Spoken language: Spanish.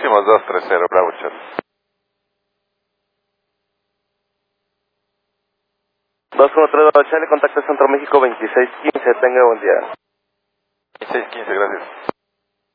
próximos 230, Bravo Charlie. 213 Bravo Charlie, contacto Centro México 2615, tenga buen día. 2615, gracias.